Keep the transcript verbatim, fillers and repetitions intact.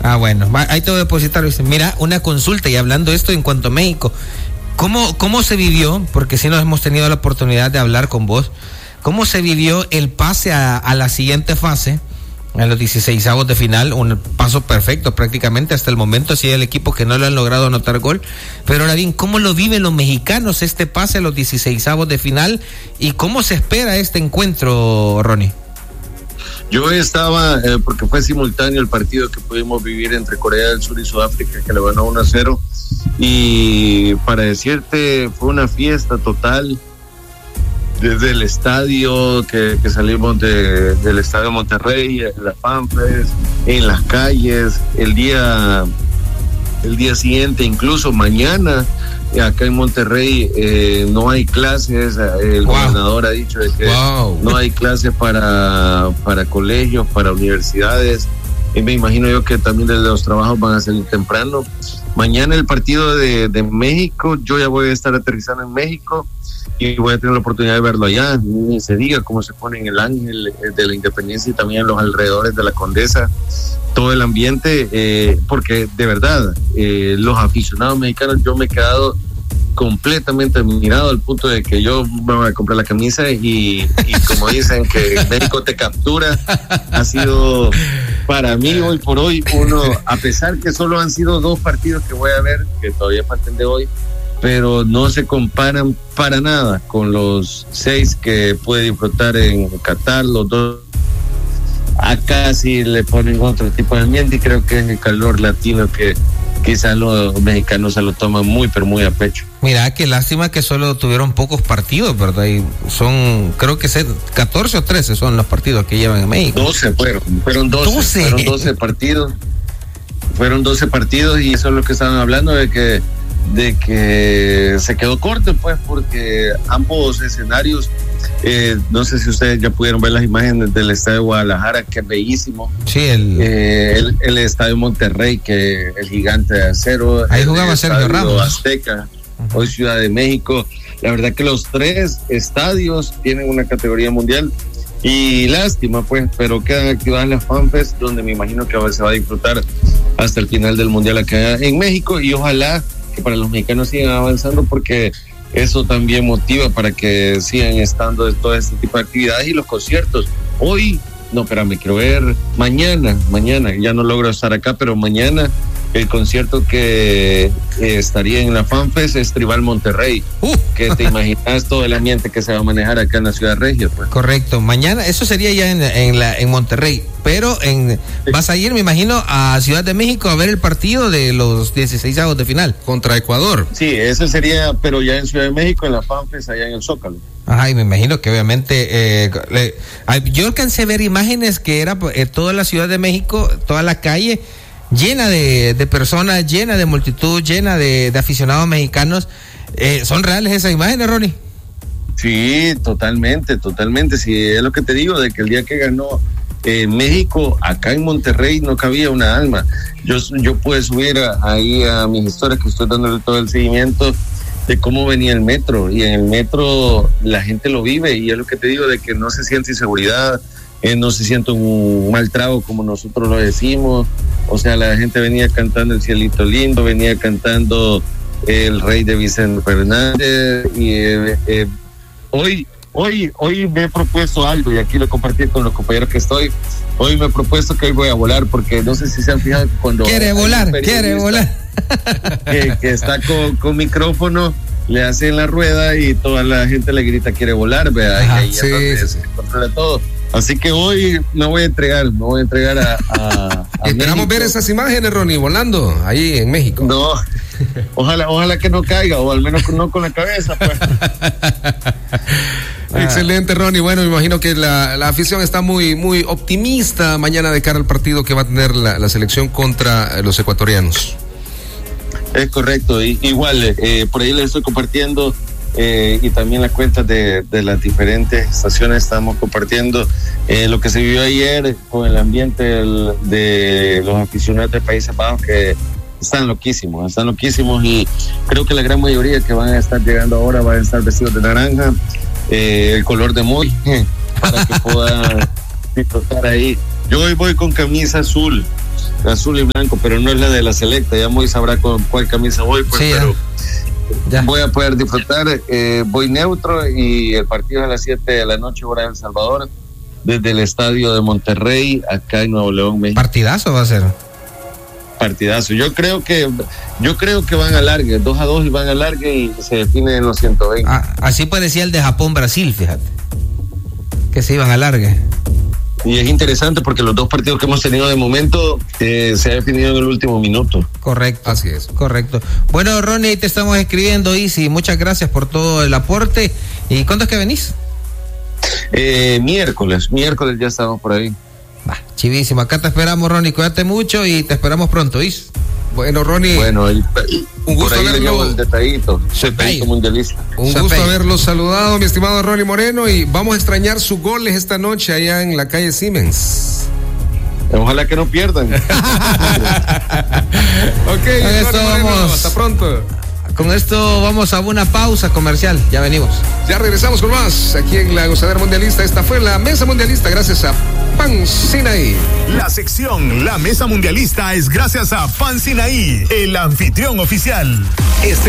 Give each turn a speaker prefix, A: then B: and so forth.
A: Ah, bueno, ahí te voy a depositar. Mira, una consulta, y hablando esto en cuanto a México, ¿cómo, cómo se vivió? Porque sí nos hemos tenido la oportunidad de hablar con vos. ¿Cómo se vivió el pase a, a la siguiente fase, a los dieciseisavos de final? Un paso perfecto prácticamente hasta el momento, sí, el equipo que no le han logrado anotar gol. Pero ahora bien, ¿cómo lo viven los mexicanos este pase a los dieciseisavos de final? ¿Y cómo se espera este encuentro, Ronnie?
B: Yo estaba, eh, porque fue simultáneo el partido que pudimos vivir entre Corea del Sur y Sudáfrica, que le ganó uno a cero, y para decirte, fue una fiesta total. Desde el estadio, que, que salimos de, del estadio Monterrey, en la FanFest, en las calles, el día, el día siguiente, incluso mañana, acá en Monterrey eh, no hay clases, el wow. gobernador ha dicho de que wow. no hay clases para, para colegios, para universidades, y me imagino yo que también desde los trabajos van a salir temprano. Mañana el partido de, de México, yo ya voy a estar aterrizando en México, y voy a tener la oportunidad de verlo allá. Ni se diga cómo se pone en el Ángel de la Independencia y también en los alrededores de la Condesa, todo el ambiente, eh, porque de verdad, eh, los aficionados mexicanos, yo me he quedado completamente admirado al punto de que yo me voy a comprar la camisa y, y como dicen que México te captura, ha sido para mí hoy por hoy uno, a pesar que solo han sido dos partidos que voy a ver, que todavía faltan de hoy, pero no se comparan para nada con los seis que puede disfrutar en Qatar. Los dos acá sí le ponen otro tipo de ambiente, y creo que es el calor latino que quizás los mexicanos se lo toman muy pero muy a pecho.
A: Mira, qué lástima que solo tuvieron pocos partidos, ¿verdad? Y son, creo que catorce o trece son los partidos que llevan en México.
B: doce fueron, fueron doce, doce. Fueron doce partidos, fueron doce partidos, y eso es lo que estaban hablando, de que de que se quedó corto, pues, porque ambos escenarios, eh, no sé si ustedes ya pudieron ver las imágenes del estadio de Guadalajara, que es bellísimo.
A: Sí, el,
B: eh, el, el estadio Monterrey, que el gigante de acero.
A: Ahí jugaba Sergio Ramos.
B: Azteca, uh-huh. Hoy Ciudad de México. La verdad que los tres estadios tienen una categoría mundial, y lástima, pues, pero quedan activadas las FanFest, donde me imagino que se va a disfrutar hasta el final del mundial acá en México, y ojalá que para los mexicanos sigan avanzando, porque eso también motiva para que sigan estando de todo este tipo de actividades. Y los conciertos, hoy, no, espérame, quiero ver, mañana, mañana, ya no logro estar acá, pero mañana el concierto que eh, estaría en la FanFest es Tribal Monterrey, uh. que te imaginas todo el ambiente que se va a manejar acá en la Ciudad Regia, pues.
A: Correcto, mañana, eso sería ya en, en, la, en Monterrey, pero en, sí. vas a ir, me imagino, a Ciudad de México a ver el partido de los dieciseisavos de final contra Ecuador.
B: Sí, ese sería, pero ya en Ciudad de México, en la FanFest, allá en el Zócalo.
A: Ajá, y me imagino que obviamente eh, le, yo alcancé a ver imágenes que era eh, toda la Ciudad de México, toda la calle llena de, de personas, llena de multitud, llena de, de aficionados mexicanos. Eh, ¿Son reales esas imágenes, Ronnie?
B: Sí, totalmente, totalmente. Sí, es lo que te digo, de que el día que ganó eh, México, acá en Monterrey no cabía una alma. Yo, yo pude subir a, ahí a mis historias, que estoy dándole todo el seguimiento de cómo venía el metro, y en el metro la gente lo vive, y es lo que te digo, de que no se siente inseguridad, eh, no se siente un mal trago como nosotros lo decimos. O sea, la gente venía cantando El Cielito Lindo, venía cantando El Rey de Vicente Fernández, y eh, eh, hoy, hoy, hoy me he propuesto algo, y aquí lo compartí con los compañeros que estoy. Hoy me he propuesto que hoy voy a volar, porque no sé si se han fijado que cuando
A: quiere volar, quiere volar,
B: que, que está con, con micrófono, le hacen la rueda y toda la gente le grita quiere volar, ¿verdad? Ajá, y ahí sí, es sí. se controla todo. Así que hoy me voy a entregar, me voy a entregar a, a, a
C: Esperamos
B: México.
C: Ver esas imágenes, Ronnie, volando ahí en México.
B: No, ojalá, ojalá que no caiga, o al menos no con la cabeza, pues.
C: Excelente, Ronnie. Bueno, me imagino que la, la afición está muy, muy optimista mañana de cara al partido que va a tener la, la selección contra los ecuatorianos.
B: Es correcto, y, igual, eh, por ahí les estoy compartiendo. Eh, y también las cuentas de, de las diferentes estaciones estamos compartiendo eh, lo que se vivió ayer con el ambiente del, de los aficionados de Países Bajos, que están loquísimos, están loquísimos, y creo que la gran mayoría que van a estar llegando ahora van a estar vestidos de naranja, eh, el color de Moy, para que puedan disfrutar ahí. Yo hoy voy con camisa azul, azul y blanco, pero no es la de la selecta. Ya Moy sabrá con cuál camisa voy, pues,
A: Sí, ya.
B: pero
A: Ya.
B: voy a poder disfrutar. Eh, voy neutro y el partido es a las siete de la noche, hora de El Salvador, desde el estadio de Monterrey, acá en Nuevo León, México.
A: Partidazo va a ser.
B: Partidazo. Yo creo que yo creo que van a largue, dos a dos y van a largue y se define en los ciento veinte.
A: Ah, así parecía el de Japón-Brasil, fíjate. Que se iban a largue.
B: Y es interesante porque los dos partidos que hemos tenido de momento eh, se ha definido en el último minuto.
A: Correcto.
C: Así es.
A: Correcto. Bueno, Ronnie, ahí te estamos escribiendo, Easy. Muchas gracias por todo el aporte. ¿Y cuándo es que venís?
B: Eh, miércoles, miércoles ya estamos por ahí.
A: Va, chivísimo. Acá te esperamos, Ronnie. Cuídate mucho y te esperamos pronto, ¿is?
C: Bueno, Ronnie,
B: Bueno, y,
C: un gusto
B: por ahí le
C: verlo.
B: llevo el detallito. Soy
A: Zapey.
B: perito mundialista.
C: un
A: Zapey.
C: gusto haberlo saludado, mi estimado Ronnie Moreno, y vamos a extrañar sus goles esta noche allá en la calle Siemens.
B: Ojalá que no pierdan.
C: Ok, Ronnie
A: esto
C: Moreno,
A: vamos.
C: hasta pronto.
A: Con esto vamos a una pausa comercial. Ya venimos.
C: Ya regresamos con más aquí en la Gozadera Mundialista. Esta fue la Mesa Mundialista gracias a Pan Sinaí.
D: La sección La Mesa Mundialista es gracias a Pan Sinaí, el anfitrión oficial. Este